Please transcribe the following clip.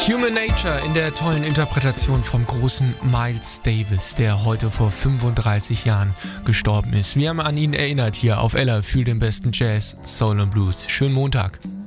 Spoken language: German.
Human Nature in der tollen Interpretation vom großen Miles Davis, der heute vor 35 Jahren gestorben ist. Wir haben an ihn erinnert hier auf Ella für den besten Jazz, Soul und Blues. Schönen Montag.